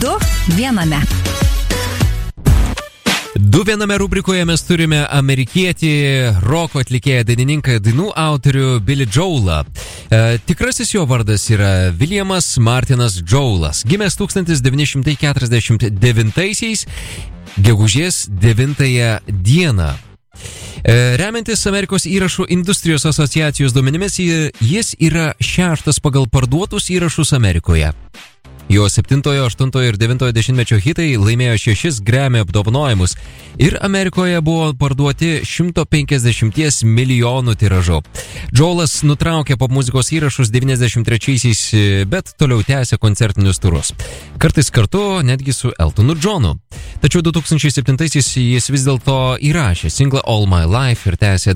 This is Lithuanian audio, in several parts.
Du viename. Du viename rubrikoje mes turime amerikietį roko atlikėją, dainininką, dainų autorių Billy Joelą. Tikrasis jo vardas yra Williamas Martinas Joelas. Gimęs 1949 gegužės 9 dieną. Remiantis Amerikos įrašų industrijos asociacijos duomenimis, jis yra 6. pagal parduotus įrašus Amerikoje. Jo 7, 8 ir 9 dešimtmečio hitai laimėjo 6 Grammy apdovanojimus ir Amerikoje buvo parduoti 150 milijonų tiražu. Joelas nutraukė popmuzikos įrašus 93-aisiais, bet toliau tęsė koncertinius turus. Kartais kartu netgi su Eltonu Johnu. Tačiau 2007-aisiais jis vis dėlto įrašė singlą All My Life ir tęsė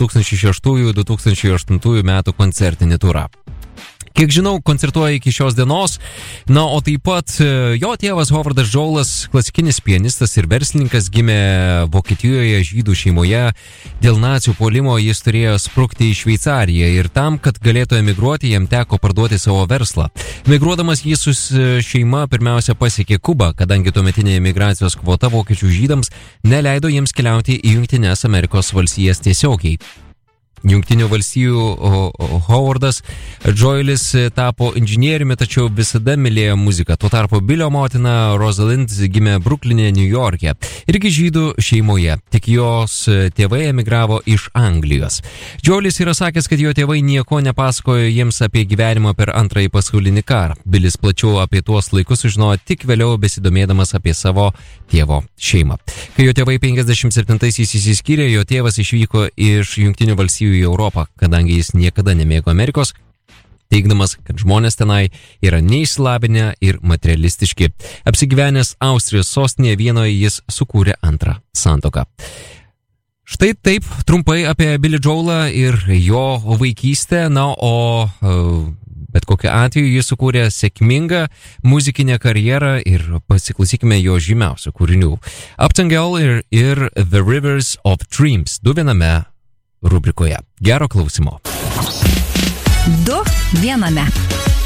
2006-2008 metų koncertinį turą. Kiek žinau, koncertuoja iki šios dienos, o taip pat jo tėvas Howardas Joelas, klasikinis pianistas ir verslininkas, gimė Vokietijoje žydų šeimoje. Dėl nacių puolimo jis turėjo sprukti į Šveicariją ir tam, kad galėtų emigruoti, jam teko parduoti savo verslą. Emigruodamas jis su šeima pirmiausia pasiekė Kubą, kadangi tuometinė emigracijos kvota vokiečių žydams neleido jiems keliauti į Jungtines Amerikos valstijas tiesiogiai. Jungtinių valstijų Howardas Joelis tapo inžinieriumi, tačiau visada mylėjo muziką. Tuo tarpu Bilio motina Rosalind gimė Brukline, New York'e, irgi žydų šeimoje, tik jos tėvai emigravo iš Anglijos. Joelis yra sakęs, kad jo tėvai nieko nepasakojo jiems apie gyvenimą per Antrąjį pasaulinį karą. Bilis plačiau apie tuos laikus sužinojo tik vėliau, besidomėdamas apie savo tėvo šeimą. Kai jo tėvai 57-aisiais išsiskyrė, jo tėvas išvyko iš Jungtinių valstijų į Europą, kadangi jis niekada nemėgo Amerikos, teigdamas, kad žmonės tenai yra neišsilavinę ir materialistiški. Apsigyvenęs Austrijos sostinėje Vienoje, jis sukūrė antrą santuoką. Štai taip trumpai apie Billy Joelą ir jo vaikystę, bet kokiu atveju jis sukūrė sėkmingą muzikinę karjerą ir pasiklausykime jo žymiausių kūrinių. Uptown Girl ir The Rivers of Dreams, du viename rubrikoje. Gero klausimo. Du viename.